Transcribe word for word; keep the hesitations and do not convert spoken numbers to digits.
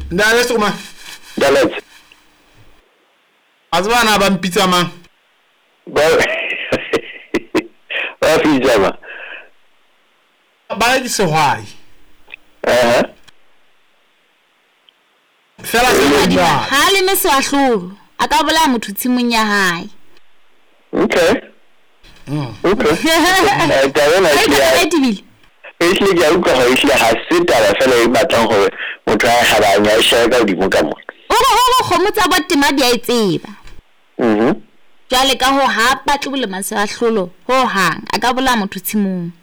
Ndale soma. Dalet. Azwana ba mpitsa mang? Ba Ba fijama. Ba ke sehwai. Eh. Fela se Adima, ba. ha le mese wa hlolo. A ka bola motho tshimong ya hae. Okay. Mm. Okay. Eh tawela Ai ka ya. edibile. Ehle ke utlwa ho ishle ha se taba fela e batlang hore motho a habanya a share ka dimo ka mona. O go go kgomo tsa botema di a itseba. Mhm. Jwale ka ho ha batle bole mase wa hlolo ho hang a ka bola motho tshimong.